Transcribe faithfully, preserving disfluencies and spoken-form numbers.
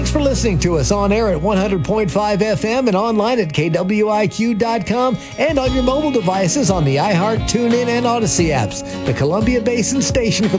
Thanks for listening to us on air at one hundred point five F M and online at K W I Q dot com and on your mobile devices on the iHeart, TuneIn, and Odyssey apps. The Columbia Basin Station for